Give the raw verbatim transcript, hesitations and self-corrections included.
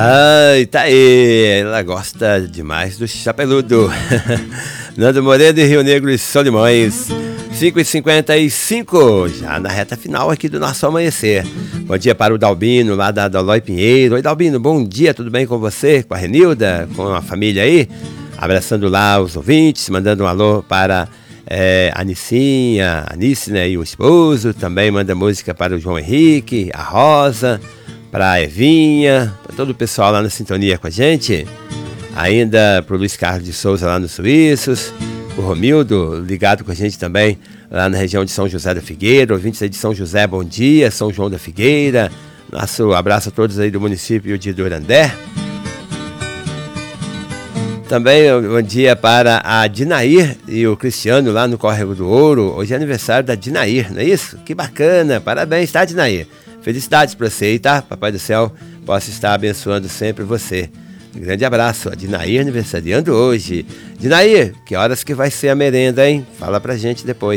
Ai, tá aí, ela gosta demais do chapeludo. Nando Moreira e Rio Negro e Solimões. cinco e cinquenta e cinco, já na reta final aqui do nosso amanhecer. Bom dia para o Dalbino, lá da Dalói Pinheiro. Oi, Dalbino, bom dia, tudo bem com você? Com a Renilda, com a família aí? Abraçando lá os ouvintes, mandando um alô para é, a Nicinha, a Nice, né, e o esposo. Também manda música para o João Henrique, a Rosa, para a Evinha, para todo o pessoal lá na sintonia com a gente. Ainda para o Luiz Carlos de Souza lá nos Suíços. O Romildo ligado com a gente também lá na região de São José da Figueira. Ouvintes aí de São José, bom dia. São João da Figueira. Nosso abraço a todos aí do município de Durandé. Também bom dia para a Dinair e o Cristiano lá no Córrego do Ouro. Hoje é aniversário da Dinair, não é isso? Que bacana, parabéns, tá, Dinair? Felicidades para você aí, tá? Papai do Céu possa estar abençoando sempre você. Um grande abraço, a Dinair aniversariando hoje. Dinair, que horas que vai ser a merenda, hein? Fala pra gente depois.